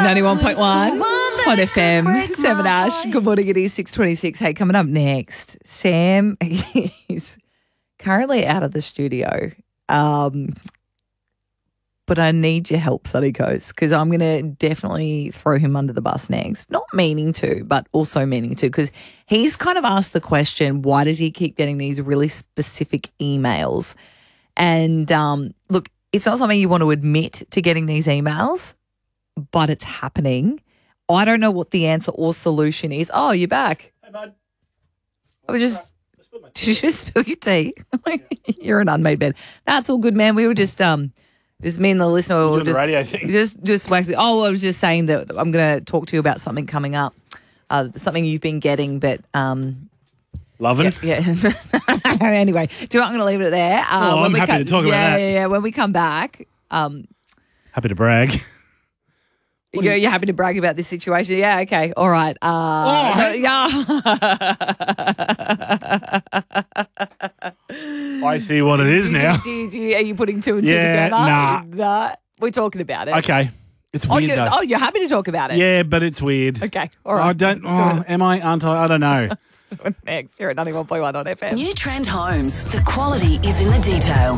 91.1 Hot FM, 7 Ash. Good morning, it is 6:26. Hey, coming up next, Sam is currently out of the studio. But I need your help, Sunny Coast, because I'm going to definitely throw him under the bus next. Not meaning to, but also meaning to, because he's kind of asked the question, why does he keep getting these really specific emails? And look, it's not something you want to admit to getting these emails, but it's happening. I don't know what the answer or solution is. Oh, you're back. Hey, bud. Did you just spill your tea? You're an unmade bed. That's all good, man. We were just me and the listener were the radio thing. just waxing. Oh, I was just saying that I'm going to talk to you about something coming up, something you've been getting, but loving. Yeah. Anyway, do you know what? I'm going to leave it there. I'm happy to talk about that. Yeah. When we come back, happy to brag. You're happy to brag about this situation? Yeah, okay. All right. Yeah. I see what it is now. Are you putting two and two together? Nah. We're talking about it. Okay. It's weird, though. You're happy to talk about it? Yeah, but it's weird. Okay. All right. I don't. Am I? Aren't I? I don't know. Let's do it next. You're at 91.1 on FM. New Trend Homes. The quality is in the detail.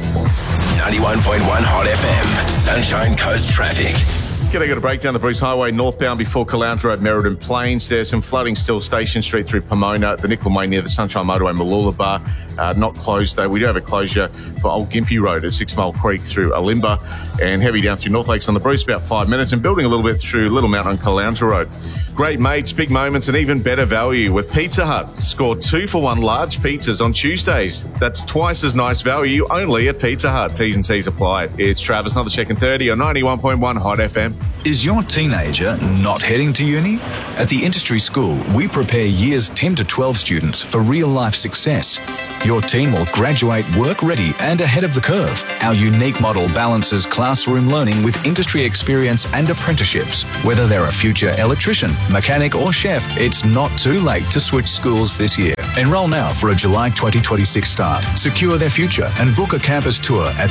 91.1 Hot FM. Sunshine Coast traffic. G'day, got a breakdown the Bruce Highway northbound before Caloundra Road, Merredin Plains. There's some flooding still Station Street through Pomona, the Nickel Main near the Sunshine Motorway, Mooloolaba. Not closed though. We do have a closure for Old Gympie Road at 6 Mile Creek through Alimba, and heavy down through North Lakes on the Bruce about 5 minutes, and building a little bit through Little Mount on Caloundra Road. Great mates, big moments, and even better value with Pizza Hut. Score 2-for-1 large pizzas on Tuesdays. That's twice as nice value only at Pizza Hut. T's and C's apply. It's Travis, another check in 30 on 91.1 Hot FM. Is your teenager not heading to uni? At the Industry School, we prepare years 10 to 12 students for real-life success. Your teen will graduate work-ready and ahead of the curve. Our unique model balances classroom learning with industry experience and apprenticeships. Whether they're a future electrician, mechanic or chef, it's not too late to switch schools this year. Enroll now for a July 2026 start. Secure their future and book a campus tour at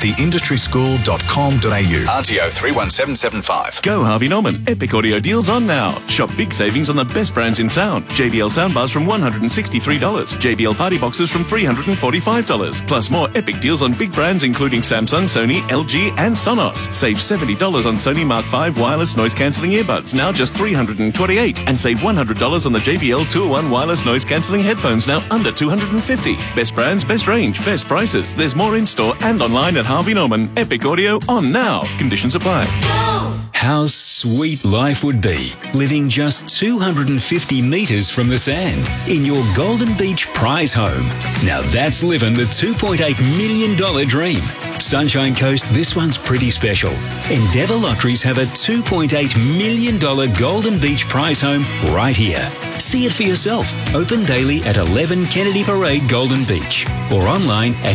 theindustryschool.com.au. RTO 31775. Go Harvey Norman. Epic audio deals on now. Shop big savings on the best brands in sound. JBL soundbars from $163. JBL party boxes from $345. Plus more epic deals on big brands including Samsung, Sony, LG and Sonos. Save $70 on Sony Mark V wireless noise cancelling earbuds, now just $328. And save $100 on the JBL 2-in-1 wireless noise cancelling headphones, now under $250. Best brands, best range, best prices. There's more in store and online at Harvey Norman. Epic audio on now. Conditions apply. How sweet life would be living just 250 metres from the sand in your Golden Beach prize home. Now that's living the $2.8 million dream. Sunshine Coast, this one's pretty special. Endeavour Lotteries have a $2.8 million Golden Beach prize home right here. See it for yourself. Open daily at 11 Kennedy Parade, Golden Beach, or online at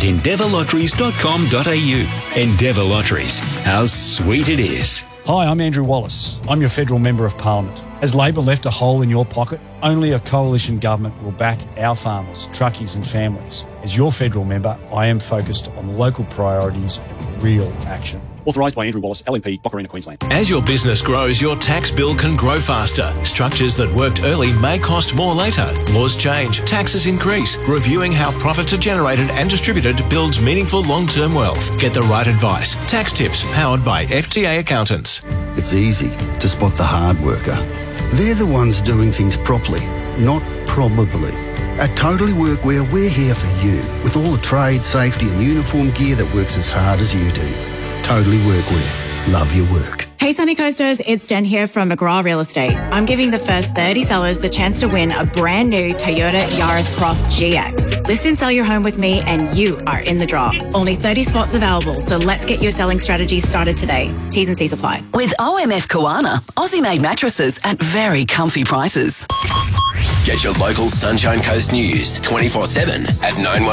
endeavourlotteries.com.au. Endeavour Lotteries. How sweet it is. Hi, I'm Andrew Wallace. I'm your Federal Member of Parliament. Has Labor left a hole in your pocket? Only a coalition government will back our farmers, truckies and families. As your federal member, I am focused on local priorities and real action. Authorised by Andrew Wallace, LNP, Boccarina, Queensland. As your business grows, your tax bill can grow faster. Structures that worked early may cost more later. Laws change, taxes increase. Reviewing how profits are generated and distributed builds meaningful long-term wealth. Get the right advice. Tax tips powered by FTA accountants. It's easy to spot the hard worker. They're the ones doing things properly, not probably. At Totally Workwear, we're here for you with all the trade, safety and uniform gear that works as hard as you do. Totally Workwear. Love your work. Hey Sunny Coasters, it's Jen here from McGraw Real Estate. I'm giving the first 30 sellers the chance to win a brand new Toyota Yaris Cross GX. List and sell your home with me and you are in the draw. Only 30 spots available, so let's get your selling strategy started today. T's and C's apply. With OMF Koana, Aussie-made mattresses at very comfy prices. Get your local Sunshine Coast news 24/7 at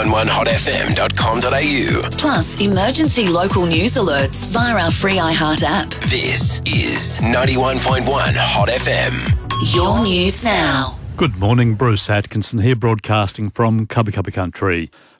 911hotfm.com.au. Plus, emergency local news alerts via our free iHeart app. This is 91.1 Hot FM. Your news now. Good morning, Bruce Atkinson here broadcasting from Cubby Cubby Country.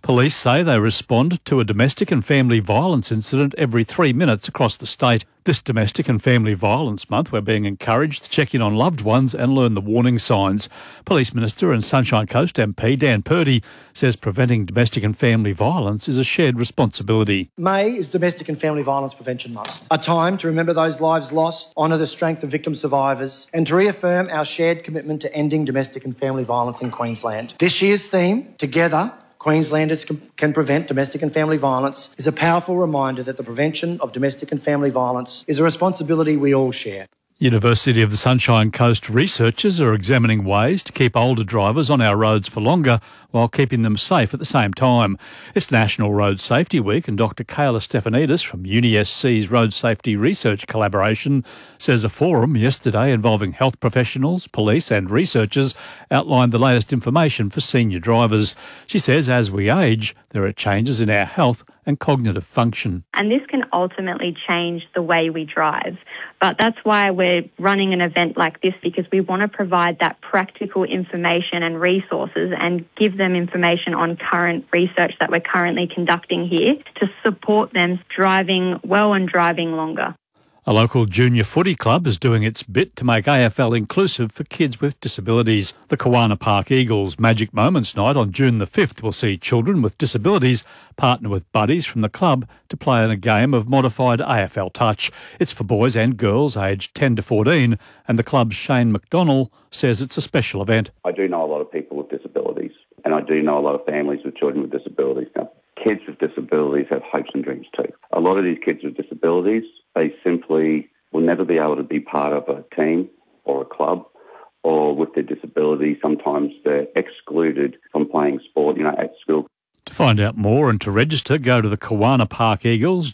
Police say they respond to a domestic and family violence incident every 3 minutes across the state. This Domestic and Family Violence Month, we're being encouraged to check in on loved ones and learn the warning signs. Police Minister and Sunshine Coast MP Dan Purdy says preventing domestic and family violence is a shared responsibility. May is Domestic and Family Violence Prevention Month, a time to remember those lives lost, honour the strength of victim survivors, and to reaffirm our shared commitment to ending domestic and family violence in Queensland. This year's theme, Together, Queenslanders can prevent domestic and family violence, is a powerful reminder that the prevention of domestic and family violence is a responsibility we all share. University of the Sunshine Coast researchers are examining ways to keep older drivers on our roads for longer while keeping them safe at the same time. It's National Road Safety Week, and Dr Kayla Stefanidis from UniSC's Road Safety Research Collaboration says a forum yesterday involving health professionals, police and researchers outlined the latest information for senior drivers. She says as we age, there are changes in our health and cognitive function. And this can ultimately change the way we drive. But that's why we're running an event like this, because we want to provide that practical information and resources and give them information on current research that we're currently conducting here to support them driving well and driving longer. A local junior footy club is doing its bit to make AFL inclusive for kids with disabilities. The Kawana Park Eagles Magic Moments Night on June the 5th will see children with disabilities partner with buddies from the club to play in a game of modified AFL touch. It's for boys and girls aged 10 to 14, and the club's Shane McDonnell says it's a special event. I do know a lot of people with disabilities, and I do know a lot of families with children with disabilities. Now, kids with disabilities have hopes and dreams too. A lot of these kids with disabilities, they simply will never be able to be part of a team or a club, or with their disability, sometimes they're excluded from playing sport, at school. To find out more and to register, go to the Kawana Park Eagles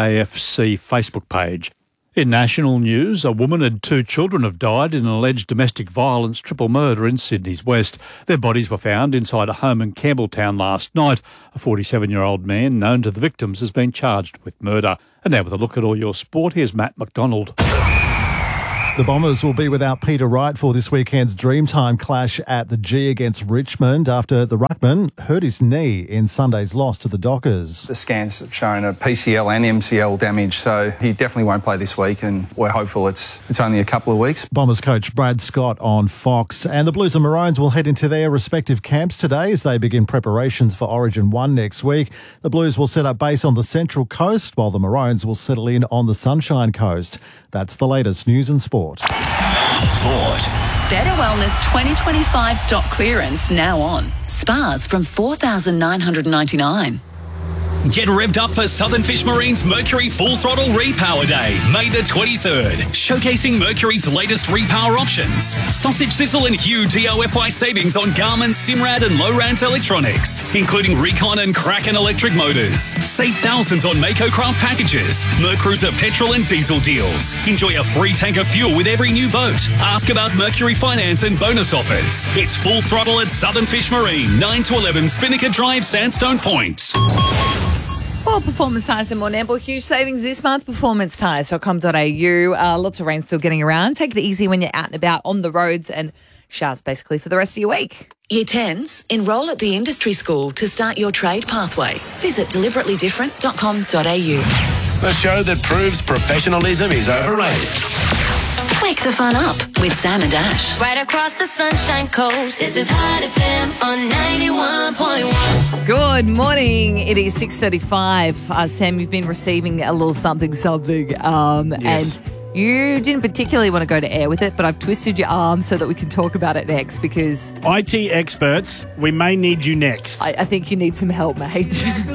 JAFC Facebook page. In national news, a woman and 2 children have died in an alleged domestic violence triple murder in Sydney's West. Their bodies were found inside a home in Campbelltown last night. A 47-year-old man known to the victims has been charged with murder. And now with a look at all your sport, here's Matt McDonald. The Bombers will be without Peter Wright for this weekend's Dreamtime clash at the G against Richmond after the ruckman hurt his knee in Sunday's loss to the Dockers. The scans have shown a PCL and MCL damage, so he definitely won't play this week, and we're hopeful it's only a couple of weeks. Bombers coach Brad Scott on Fox. And the Blues and Maroons will head into their respective camps today as they begin preparations for Origin 1 next week. The Blues will set up base on the Central Coast, while the Maroons will settle in on the Sunshine Coast. That's the latest news and sport. Better Wellness 2025 stock clearance now on. Spas from $4,999. Get revved up for Southern Fish Marine's Mercury Full Throttle Repower Day, May the 23rd. Showcasing Mercury's latest repower options. Sausage Sizzle and huge EOFY savings on Garmin, Simrad and Lowrance electronics, including Recon and Kraken electric motors. Save thousands on Mako Craft packages, Mercruiser petrol and diesel deals. Enjoy a free tank of fuel with every new boat. Ask about Mercury finance and bonus offers. It's Full Throttle at Southern Fish Marine, 9 to 11 Spinnaker Drive, Sandstone Point. Well, Performance Tyres and more Nambour. Huge savings this month. PerformanceTyres.com.au. Lots of rain still getting around. Take it easy when you're out and about on the roads, and showers basically for the rest of your week. Year 10s, enrol at the industry school to start your trade pathway. Visit deliberately-different.com.au. The show that proves professionalism is overrated. Wake the fun up with Sam and Ash. Right across the Sunshine Coast. This is Hot FM on 91.1. Good morning. It is 6:35. Sam, you've been receiving a little something. Yes. And you didn't particularly want to go to air with it, but I've twisted your arm so that we can talk about it next because... IT experts, we may need you next. I think you need some help, mate.